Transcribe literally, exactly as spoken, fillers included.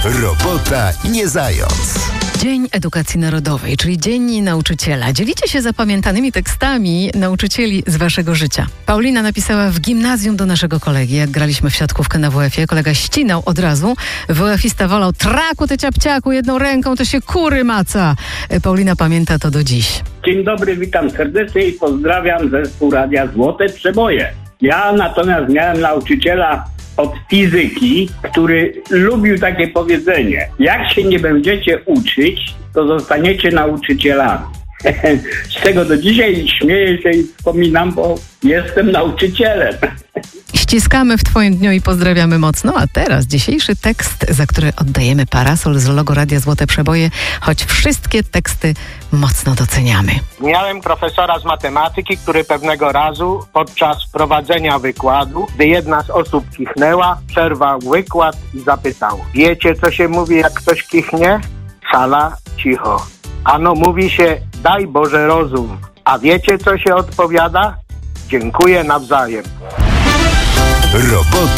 Robota nie zając. Dzień Edukacji Narodowej, czyli Dzień Nauczyciela. Dzielicie się zapamiętanymi tekstami nauczycieli z waszego życia. Paulina napisała w gimnazjum do naszego kolegi, jak graliśmy w siatkówkę na W F-ie. Kolega ścinał od razu. W F-ista wolał: traku ty ciapciaku, jedną ręką to się kury maca. Paulina pamięta to do dziś. Dzień dobry, witam serdecznie i pozdrawiam zespół Radia Złote Przeboje. Ja natomiast miałem nauczyciela od fizyki, który lubił takie powiedzenie: jak się nie będziecie uczyć, to zostaniecie nauczycielami. Z tego do dzisiaj śmieję się i wspominam, bo jestem nauczycielem. Ściskamy w twoim dniu i pozdrawiamy mocno. A teraz dzisiejszy tekst, za który oddajemy parasol z logo Radia Złote Przeboje, choć wszystkie teksty mocno doceniamy. Miałem profesora z matematyki, który pewnego razu podczas prowadzenia wykładu, gdy jedna z osób kichnęła, przerwał wykład i zapytał: wiecie, co się mówi, jak ktoś kichnie? Sala cicho. Ano mówi się: daj Boże rozum. A wiecie, co się odpowiada? Dziękuję nawzajem. Robota